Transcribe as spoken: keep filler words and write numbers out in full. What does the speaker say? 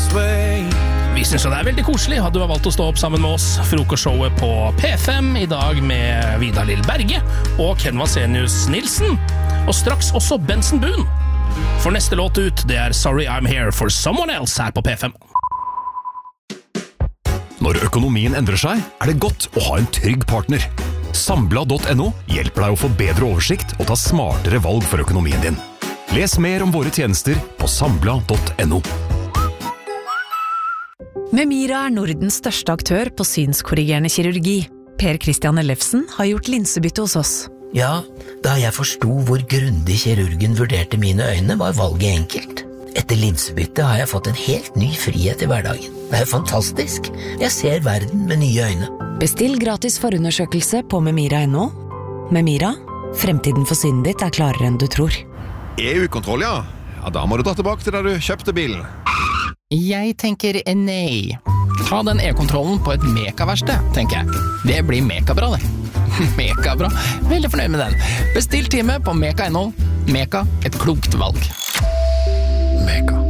Vi synes jo det er veldig koselig at du har valgt å stå opp sammen med oss. Frokostshowet på P fem i dag med Vidar Lill Berge og Ken Vasenius Nilsen. Og straks også Benson Boone. For neste låt ut, det er Sorry I'm Here for Someone Else her på P fem. Når økonomien endrer seg, er det godt å ha en trygg partner. Sambla punktum no hjelper deg å få bedre oversikt og ta smartere valg for økonomien din. Les mer om våre tjenester på sambla punktum no. Memira er Nordens største aktør på synskorrigerende kirurgi. Per Christian Ellefsen har gjort linsebytte hos oss. Ja, da jeg forsto hvor grundig kirurgen vurderte mine øyne, var valget enkelt. Etter linsebytte har jeg fått en helt ny frihet i hverdagen. Det er fantastisk. Jeg ser verden med nye øyne. Bestill gratis forundersøkelse på memira punktum no. Memira, fremtiden for synet ditt er klarere enn du tror. E U-kontroll, ja. Ja, da må du dra tilbake til der du kjøpte bilen. Jeg tenker nei. Ta den e-kontrollen på et mekaverksted, tenker jeg. Det blir mekabra, det. Mekabra. Veldig fornøyd med den. Bestill time på meka punktum no. Meka, et klokt valg. Meka.